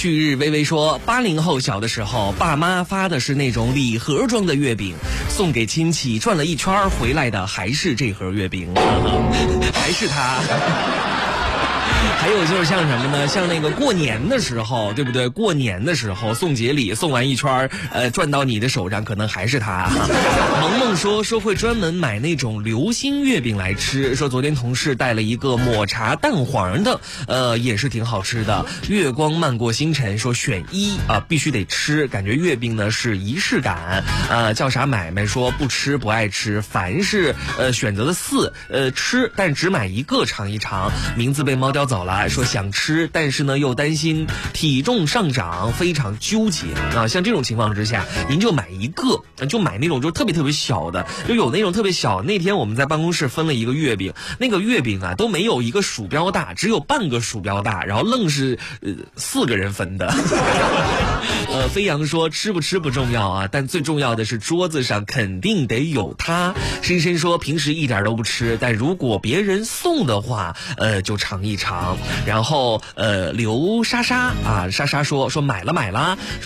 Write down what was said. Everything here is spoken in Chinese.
旭日微微说，80后小的时候，爸妈发的是那种礼盒装的月饼，送给亲戚，转了一圈回来的还是这盒月饼，还是他。还有就是像什么呢？像那个过年的时候，对不对？过年的时候送节礼，送完一圈转到你的手上，可能还是他。萌萌说会专门买那种流心月饼来吃，说昨天同事带了一个抹茶蛋黄的，也是挺好吃的。月光漫过星辰说选一啊，必须得吃，感觉月饼呢是仪式感。叫啥买卖说不吃不爱吃，凡是选择的4，吃但只买一个尝一尝。名字被猫叼走了。说想吃，但是呢又担心体重上涨，非常纠结啊！像这种情况之下，您就买一个，就买那种就特别小的，就有那种特别小。那天我们在办公室分了一个月饼，那个月饼啊都没有一个鼠标大，只有半个鼠标大，然后愣是4个人分的。飞扬说吃不吃不重要啊，但最重要的是桌子上肯定得有它。深深说平时一点都不吃，但如果别人送的话，就尝一尝。然后刘莎莎啊，莎莎说买了。